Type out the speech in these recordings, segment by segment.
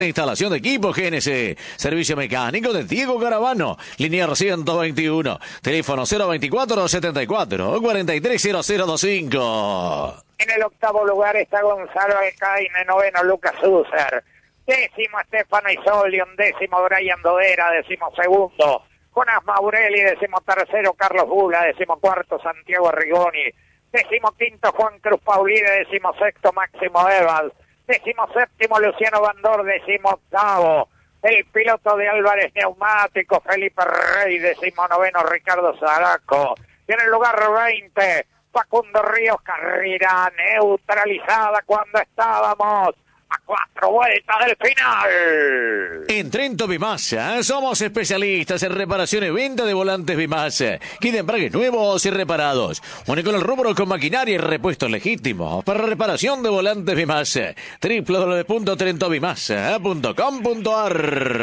Instalación de equipo GNC. Servicio mecánico de Diego Caravano. Linier 121. Teléfono 024-74-430025. En el octavo lugar está Gonzalo Alcaine, noveno Lucas User, décimo Estefano Isoli, undécimo Brian Dodera, decimosegundo Jonas Maurelli, decimotercero Carlos Bula, decimocuarto Santiago Rigoni, decimoquinto Juan Cruz Paulino, decimosexto Máximo Evans, decimoséptimo Luciano Bandor, decimoctavo el piloto de Álvarez Neumáticos Felipe Rey, decimonoveno Ricardo Zaraco, y en el lugar 20 Facundo Ríos, carrera neutralizada cuando estábamos a 4 vueltas del final. En Trento Bimasa somos especialistas en reparación y venta de volantes Bimasa. Kit embragues nuevos y reparados. Único en el rubro con maquinaria y repuestos legítimos para reparación de volantes Bimasa. www.trentobimasa.com.ar.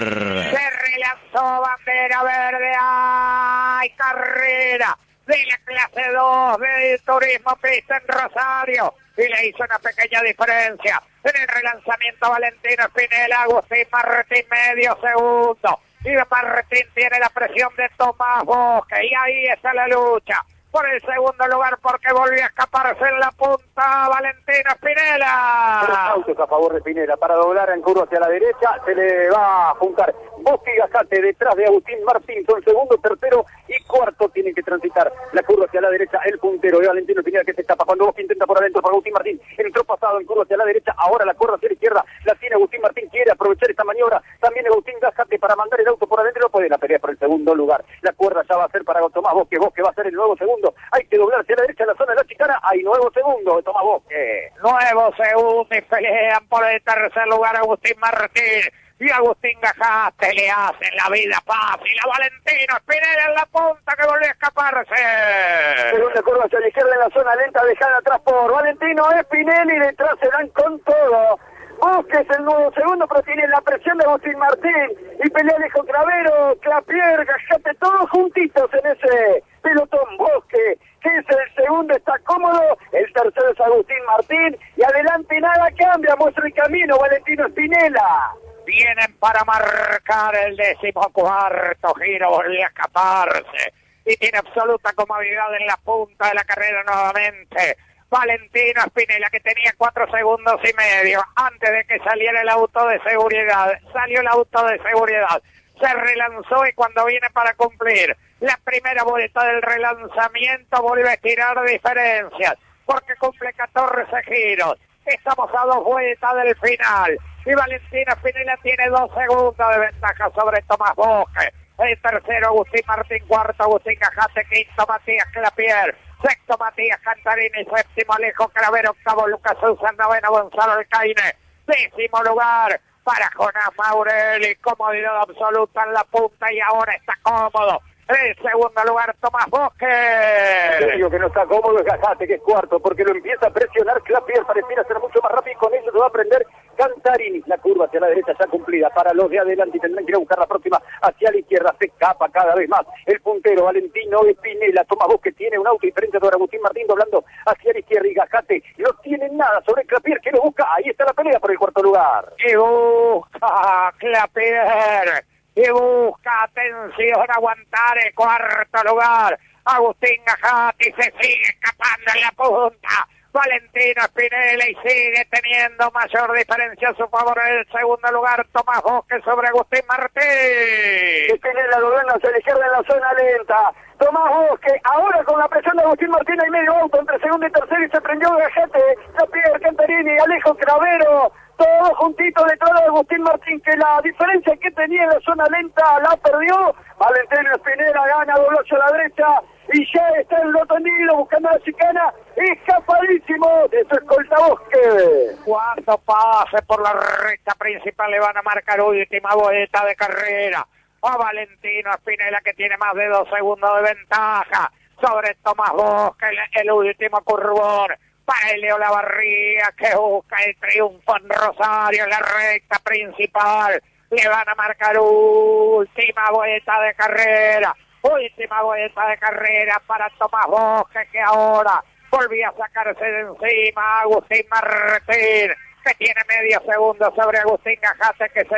Se relanzó bandera verde. ¡Ay, carrera! De la clase 2 del Turismo Pista en Rosario, y le hizo una pequeña diferencia en el relanzamiento. Valentino Spinella, Agustín Martín medio segundo, y Martín tiene la presión de Tomás Bosque, y ahí está la lucha por el segundo lugar, porque volvió a escaparse en la punta Valentino Spinella. 3 autos a favor de Spinella para doblar en curva hacia la derecha. Se le va a juntar Bosque y Gajate detrás de Agustín Martín. Son segundo, tercero y cuarto. Tienen que transitar la curva hacia la derecha. El puntero de Valentino Spinella que se escapa cuando Bosque intenta por adentro para Agustín Martín. Entró pasado en curva hacia la derecha. Ahora la curva hacia la izquierda la tiene Agustín Martín. Quiere aprovechar esta maniobra. También Agustín Gajate para mandar el auto por adentro. No puede la pelea por el segundo lugar. La cuerda ya va a ser para Tomás Bosque. Bosque va a ser el nuevo segundo. Hay que doblar hacia la derecha en la zona de la chicana. Hay nuevo segundo de Tomás Bosque. Nuevo segundo y pelean por el tercer lugar Agustín Martín y Agustín Gajate. Le hacen la vida fácil a Valentino Spinella en la punta que volvió a escaparse. Segunda curva hacia la izquierda en la zona lenta, dejada atrás por Valentino Spinella y detrás se dan con todo. Bosque es el nuevo segundo, pero tiene la presión de Agustín Martín y pelea Alejo Cravero, Clapier, Gajate, todos juntitos en ese pelotón. Bosque, que es el segundo, está cómodo, el tercero es Agustín Martín y adelante nada cambia, muestra el camino Valentino Spinella. Vienen para marcar el 14º giro, volvió a escaparse y tiene absoluta comodidad en la punta de la carrera nuevamente Valentino Spinella, que tenía 4 segundos y medio antes de que saliera el auto de seguridad. Salió el auto de seguridad, se relanzó y cuando viene para cumplir la primera vuelta del relanzamiento vuelve a estirar diferencias porque cumple 14 giros. Estamos a 2 vueltas del final y Valentino Spinella tiene 2 segundos de ventaja sobre Tomás Bosque. El tercero Agustín Martín, cuarto Agustín Gajate, quinto Matías Clapier, sexto Matías Cantarini, séptimo Alejo Cravero, octavo Lucas Usan, noveno Gonzalo Alcaine, décimo lugar para Jonas Maurelli, comodidad absoluta en la punta y ahora está cómodo. En segundo lugar Tomás Bosque. El único que no está cómodo es Gajate, que es cuarto, porque lo empieza a presionar Clapier, pareciera ser mucho más rápido y con ello se va a prender Cantarini. La curva hacia la derecha ya cumplida para los de adelante y tendrán que ir a buscar la próxima hacia la izquierda. Se escapa cada vez más el puntero Valentino Spinella. Tomás Bosque tiene un auto diferente sobre Agustín Martín doblando hacia la izquierda y Gajate no tiene nada sobre Clapier que lo busca. Ahí está la pelea por el cuarto lugar. Y busca Clapier. Y busca, atención, aguantar el cuarto lugar. Agustín Gajate se sigue escapando en la punta. Valentino Spinella y sigue teniendo mayor diferencia a su favor en el segundo lugar. Tomás Bosque sobre Agustín Martín. Spinella doblando hacia la izquierda en la zona lenta. Tomás Bosque, ahora con la presión de Agustín Martín hay medio auto entre segundo y tercero y se prendió Gajate, Clapier, Cantarini, Alejo Cravero. Todos juntitos detrás de Agustín Martín, que la diferencia que tenía en la zona lenta la perdió. Valentino Spinella gana, dobló hacia la derecha y ya está el Lotonilo buscando la chicana, escapadísimo de su escolta Bosque. Cuarto pase por la recta principal, le van a marcar última vuelta de carrera a Valentino Spinella, que tiene más de 2 segundos de ventaja sobre Tomás Bosque, el último curvón. Para Leo Lavarría, que busca el triunfo en Rosario en la recta principal. Le van a marcar última vuelta de carrera. Última vuelta de carrera para Tomás Bosque, que ahora volvía a sacarse de encima a Agustín Martín. que tiene medio segundo sobre Agustín Gajate, que se